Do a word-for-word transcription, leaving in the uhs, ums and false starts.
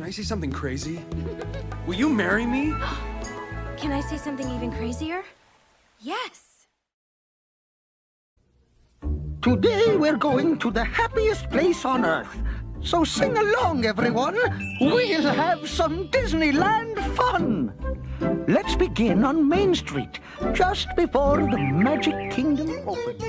I say something crazy? Will you marry me? Can I say something even crazier? Yes. Today we're going to the happiest place on earth. So sing along, everyone. We'll have some Disneyland fun. Let's begin on Main Street, just before the Magic Kingdom opens.